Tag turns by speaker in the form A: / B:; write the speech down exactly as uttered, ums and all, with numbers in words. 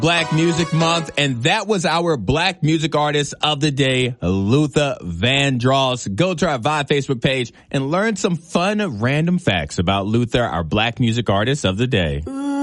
A: Black Music Month, and that was our Black Music Artist of the Day, Luther Vandross. Go to our Vibe Facebook page and learn some fun random facts about Luther, our Black Music Artist of the Day.